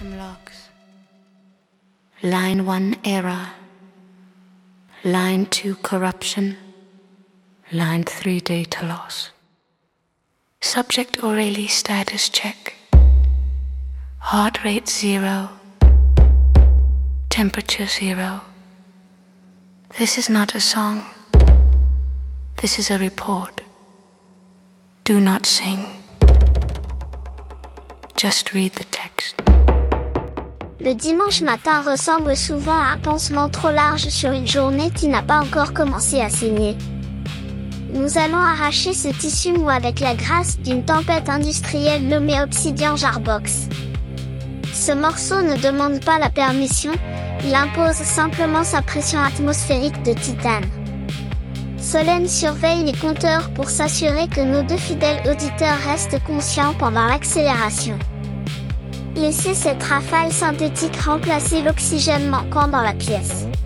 System logs. Line 1 error. Line 2 corruption. Line 3 data loss. Subject Aurelie status check. Heart rate 0. Temperature 0. This is not a song. This is a report. Do not sing. Just read the text. Le dimanche matin ressemble souvent à un pansement trop large sur une journée qui n'a pas encore commencé à saigner. Nous allons arracher ce tissu mou avec la grâce d'une tempête industrielle nommée Obsidian Jarbox. Ce morceau ne demande pas la permission, il impose simplement sa pression atmosphérique de titane. Solène surveille les compteurs pour s'assurer que nos deux fidèles auditeurs restent conscients pendant l'accélération. Laissez cette rafale synthétique remplacer l'oxygène manquant dans la pièce.